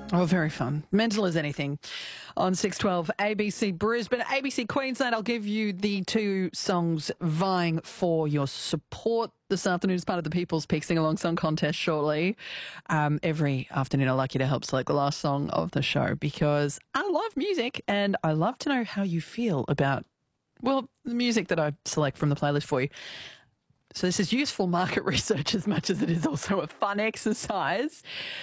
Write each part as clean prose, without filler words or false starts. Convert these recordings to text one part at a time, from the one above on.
Oh, very fun. Mental as anything. On 612 ABC Brisbane, ABC Queensland, I'll give you the two songs vying for your support this afternoon as part of the People's Peak Sing Along Song Contest shortly. Every afternoon I like you to help select the last song of the show because I love music and I love to know how you feel about, well, the music that I select from the playlist for you. So this is useful market research as much as it is also a fun exercise.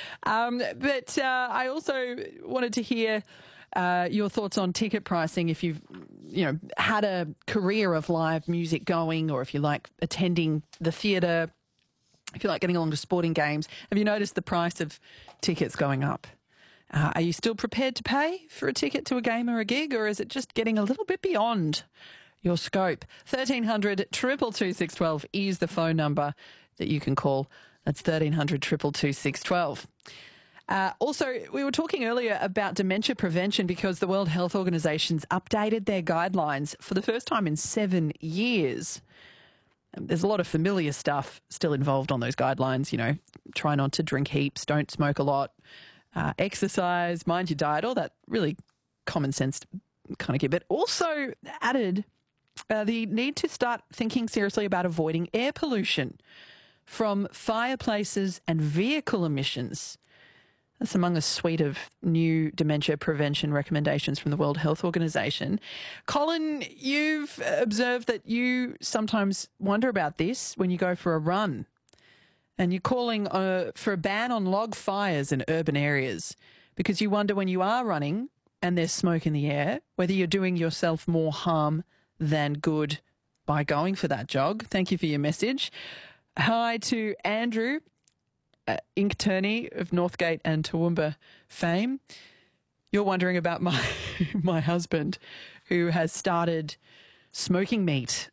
But I also wanted to hear your thoughts on ticket pricing if you've, had a career of live music going, or if you like attending the theatre, if you like getting along to sporting games. Have you noticed the price of tickets going up? Are you still prepared to pay for a ticket to a game or a gig, or is it just getting a little bit beyond your scope? 1300 222 612 is the phone number that you can call. That's 1300 222 612. Also, we were talking earlier about dementia prevention because the World Health Organization's updated their guidelines for the first time in 7 years. There's a lot of familiar stuff still involved on those guidelines, try not to drink heaps, don't smoke a lot, exercise, mind your diet, all that really common sense kind of give. But also added the need to start thinking seriously about avoiding air pollution from fireplaces and vehicle emissions. That's among a suite of new dementia prevention recommendations from the World Health Organization. Colin, you've observed that you sometimes wonder about this when you go for a run, and you're calling for a ban on log fires in urban areas because you wonder when you are running and there's smoke in the air, whether you're doing yourself more harm than good by going for that jog. Thank you for your message. Hi to Andrew, ink attorney of Northgate and Toowoomba fame. You're wondering about my husband, who has started smoking meat.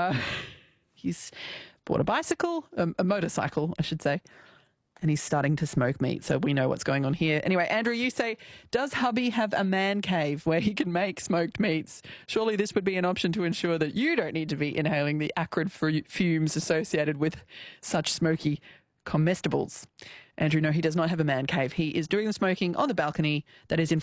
He's bought a bicycle, a motorcycle, I should say, and he's starting to smoke meat, so we know what's going on here. Anyway, Andrew, you say, does hubby have a man cave where he can make smoked meats? Surely this would be an option to ensure that you don't need to be inhaling the acrid fumes associated with such smoky comestibles. Andrew, no, he does not have a man cave. He is doing the smoking on the balcony that is in